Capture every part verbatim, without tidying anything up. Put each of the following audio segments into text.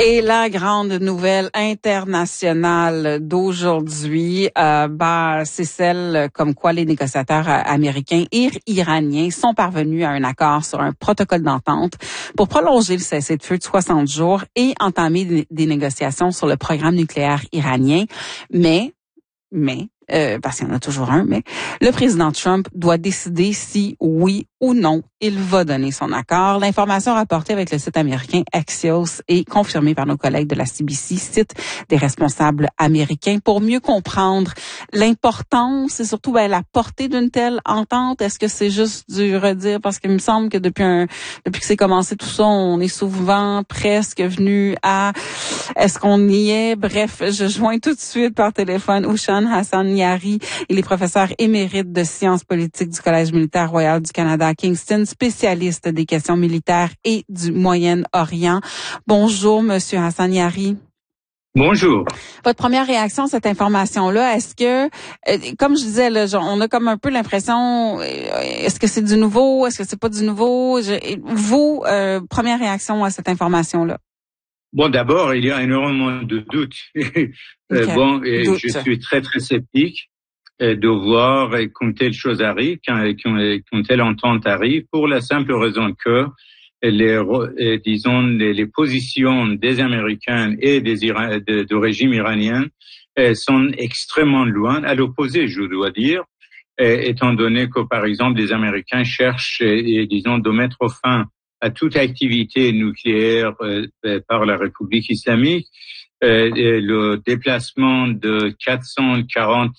Et la grande nouvelle internationale d'aujourd'hui, euh, bah, c'est celle comme quoi les négociateurs américains et iraniens sont parvenus à un accord sur un protocole d'entente pour prolonger le cessez-le-feu de soixante jours et entamer des négociations sur le programme nucléaire iranien. Mais, mais, euh, parce qu'il y en a toujours un, mais le président Trump doit décider si oui ou non il va donner son accord. L'information rapportée avec le site américain Axios est confirmée par nos collègues de la C B C, site des responsables américains, pour mieux comprendre l'importance et surtout ben, la portée d'une telle entente. Est-ce que c'est juste du redire? Parce qu'il me semble que depuis un, depuis que c'est commencé tout ça, on est souvent presque venu à est-ce qu'on y est? Bref, je joins tout de suite par téléphone Oushan Hassaniari. Il est professeur émérite de sciences politiques du Collège militaire royal du Canada à Kingston, spécialiste des questions militaires et du Moyen-Orient. Bonjour, Monsieur Hassaniari. Bonjour. Votre première réaction à cette information-là, est-ce que, euh, comme je disais, là, genre, on a comme un peu l'impression, euh, est-ce que c'est du nouveau, est-ce que c'est pas du nouveau? Je, vous, euh, première réaction à cette information-là? Bon, d'abord, il y a énormément de doutes. Okay. euh, bon, et Doute. je suis très très sceptique euh, de voir euh, quand telle chose arrive, quand, quand, quand telle entente arrive, pour la simple raison que les, euh, disons, les, les positions des Américains et des Iran, de, du régime iranien euh, sont extrêmement loin, à l'opposé, je dois dire, euh, étant donné que, par exemple, les Américains cherchent, et, disons, de mettre fin à toute activité nucléaire euh, par la République islamique. Euh, le déplacement de quatre cent quarante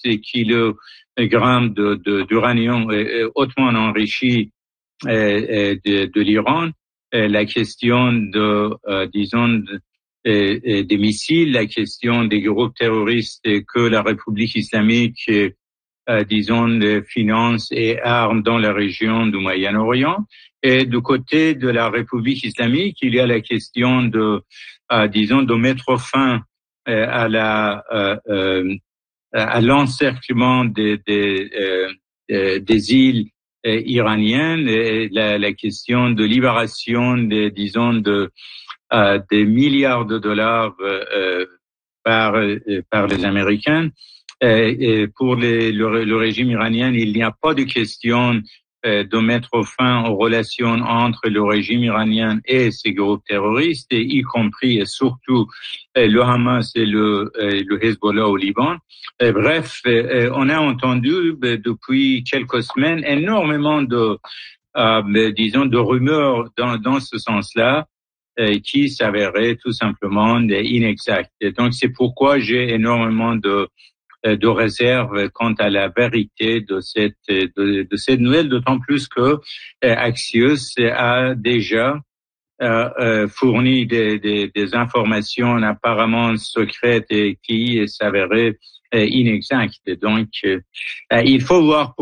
kilogrammes de, de, d'uranium euh, hautement enrichi euh, de, de l'Iran, euh, la question de, euh, disons, de, euh, des missiles, la question des groupes terroristes que la République islamique, euh, Euh, disons, de finances et armes dans la région du Moyen-Orient. Et du côté de la République islamique, il y a la question de, euh, disons, de mettre fin euh, à la euh, euh, à l'encerclement des des, euh, des îles euh, iraniennes, et la, la question de libération des, disons, de euh, des milliards de dollars euh, par euh, par les Américains. Et pour les, le, le régime iranien, il n'y a pas de question euh, de mettre fin aux relations entre le régime iranien et ses groupes terroristes, et y compris et surtout euh, le Hamas et le, euh, le Hezbollah au Liban. Et bref, euh, on a entendu euh, depuis quelques semaines énormément de, euh, disons, de rumeurs dans, dans ce sens-là, euh, qui s'avéraient tout simplement inexactes. Et donc, c'est pourquoi j'ai énormément de de réserve quant à la vérité de cette de, de cette nouvelle, d'autant plus que euh, Axios a déjà euh, euh, fourni des, des, des informations apparemment secrètes et qui s'avéraient euh, inexactes. Donc, euh, il faut voir